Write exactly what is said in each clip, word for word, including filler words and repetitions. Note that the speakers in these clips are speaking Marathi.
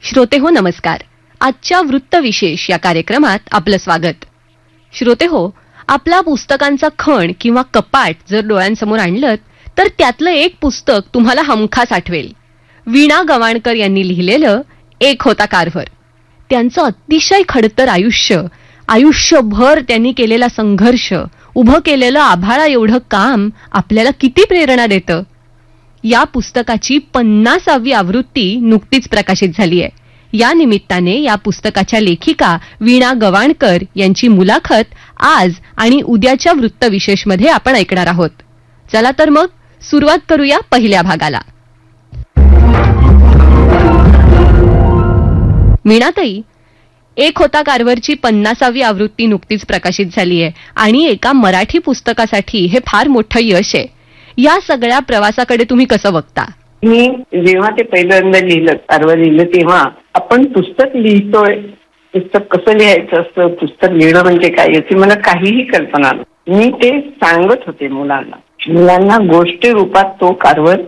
श्रोतेहो नमस्कार. आजच्या वृत्तविशेष या कार्यक्रमात आपलं स्वागत. श्रोतेहो, आपला पुस्तकांचा खण किंवा कपाट जर डोळ्यांसमोर आणलं तर त्यातलं एक पुस्तक तुम्हाला हमखास आठवेल. वीणा गवाणकर यांनी लिहिलेलं एक होता कारभार. त्यांचं अतिशय खडतर आयुष्य, आयुष्यभर त्यांनी केलेला संघर्ष, उभं केलेलं आभाळा एवढं काम आपल्याला किती प्रेरणा देतं. या पुस्तकाची पन्नासावी आवृत्ती नुकतीच प्रकाशित झाली आहे. या निमित्ताने या पुस्तकाच्या लेखिका वीणा गवाणकर यांची मुलाखत आज आणि उद्याच्या वृत्तविशेषमध्ये आपण ऐकणार आहोत. चला तर मग सुरुवात करूया पहिल्या भागाला. वीणाताई, एक होता कारभारची पन्नासावी आवृत्ती नुकतीच प्रकाशित झाली आहे आणि एका मराठी पुस्तकासाठी हे फार मोठं यश आहे. या सगळ्या प्रवासाकडे तुम्ही कसं बघता? मी जेव्हा ते पहिल्यांदा लिहिलं, कारभार लिहिलं, तेव्हा आपण पुस्तक लिहितोय, पुस्तक कसं लिहायचं असतं, पुस्तक लिहिणं म्हणजे काय याची मला काहीही कल्पना नाही. मी ते सांगत होते मुलांना. मुलांना गोष्टी रूपात तो कारभार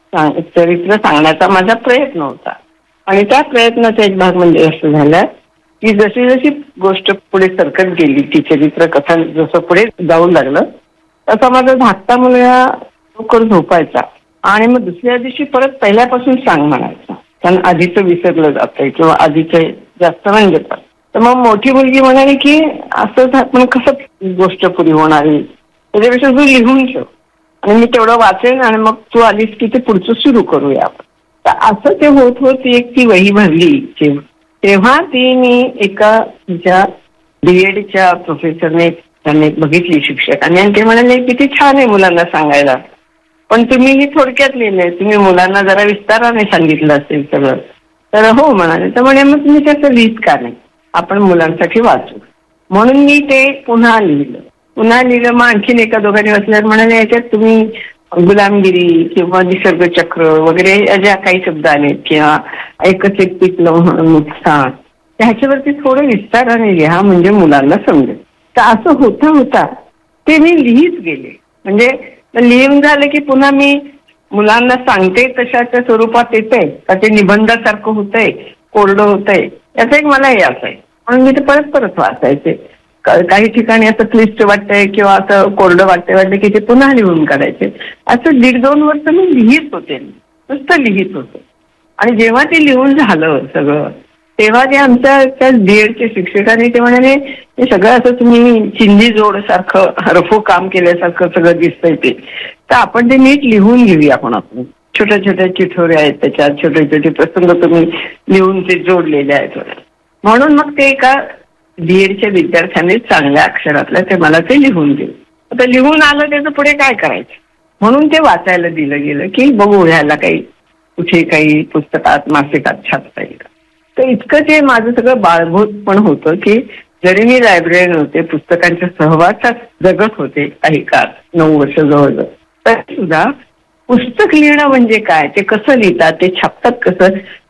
चरित्र सांगण्याचा माझा प्रयत्न होता. आणि त्या प्रयत्नाचा एक भाग म्हणजे असं झाला की जशी जशी गोष्ट पुढे सरकत गेली, ती चरित्र कथा जसं पुढे जाऊ लागलं तसा माझा धाकटा मुलगा लवकर झोपायचा आणि मग दुसऱ्या दिवशी परत पहिल्यापासून सांग म्हणायचा. कारण आधीचं विसरलं जातंय किंवा आधीचं जास्त म्हणजे पण. तर मग मोठी मुलगी म्हणाली की असं पण कसं गोष्ट पुरी होणार आहे, त्याच्यापेक्षा तू लिहून ठेव आणि मी तेवढं वाचेन आणि मग तू आलीस की ते पुढचं सुरू करूया आपण. तर असं ते होत होत एक ती वही भरली. तेव्हा ती मी एका तिच्या बीएडच्या प्रोफेसरने त्यांनी बघितली, शिक्षकांनी, आणि ते म्हणाले किती छान आहे मुलांना सांगायला, पण तुम्ही ही थोडक्यात लिहिलंय, तुम्ही मुलांना जरा विस्ताराने सांगितलं असेल सगळं. तर हो म्हणाले. तर म्हणे मग तुम्ही त्याचं लिहित का नाही, आपण मुलांसाठी वाचू. म्हणून मी ते पुन्हा लिहिलं पुन्हा लिहिलं मग आणखीन एका दोघांनी वाचल्यावर म्हणाले याच्यात तुम्ही गुलामगिरी किंवा निसर्गचक्र वगैरे ज्या काही शब्द आले किंवा एकच एक पिकलं म्हणून नुकसान, त्याच्यावरती थोडं विस्ताराने लिहा म्हणजे मुलांना समजेल. तर असं होता होता ते मी लिहित गेले. म्हणजे लिहून झालं की पुन्हा मी मुलांना सांगते तशाच्या स्वरूपात येतंय का ते निबंधासारखं होतंय, कोरडं होतंय, याचा एक मला हे असाय. म्हणून मी ते परत परत वाचायचे. काही ठिकाणी असं क्लिष्ट वाटतंय किंवा असं कोरडं वाटतंय वाटतं की ते पुन्हा लिहून काढायचे. असं दीड दोन वर्ष मी लिहित होते, नुसतं लिहित होते. आणि जेव्हा ते लिहून झालं सगळं तेव्हा ते आमच्या त्या बीएडचे शिक्षकांनी ते म्हणाले हे सगळं असं तुम्ही चिंधी जोड सारखं रफू काम केल्यासारखं सगळं दिसतंय ते, तर आपण ते नीट लिहून घेऊया. आपण आपण छोट्या छोट्या चिठोऱ्या आहेत त्याच्यात, छोटे छोटे प्रसंग तुम्ही लिहून ते जोडलेले आहेत. म्हणून मग ते एका बीएडच्या विद्यार्थ्यांनी चांगल्या अक्षरातलं ते मला ते लिहून दिलं. आता लिहून आलं त्याचं पुढे काय करायचं म्हणून ते वाचायला दिलं गेलं की बघू ह्याला काही कुठे काही पुस्तकात मासिकात छापता येईल. तर इतकं ते माझं सगळं बाळभूत पण होतं की जरी मी लायब्ररी नव्हते, पुस्तकांच्या सहवासात जगत होते काही काळ, नऊ वर्ष जवळजवळ, तरी सुद्धा पुस्तक लिहिणं म्हणजे काय, ते कसं लिहितात, ते छापतात कसं,